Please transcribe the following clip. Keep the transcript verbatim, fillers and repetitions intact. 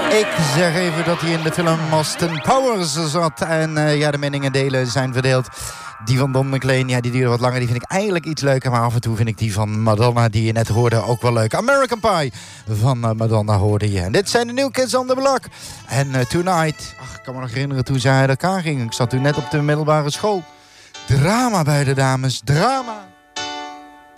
Ik zeg even dat hij in de film Austin Powers zat. En uh, ja, de meningen delen zijn verdeeld. Die van Don McLean, ja, die duurde wat langer. Die vind ik eigenlijk iets leuker. Maar af en toe vind ik die van Madonna, die je net hoorde, ook wel leuk. American Pie van uh, Madonna hoorde je. En dit zijn de New Kids on the Block. En uh, Tonight, ach, ik kan me nog herinneren toen zij uit elkaar gingen. Ik zat toen net op de middelbare school. Drama bij de dames, drama.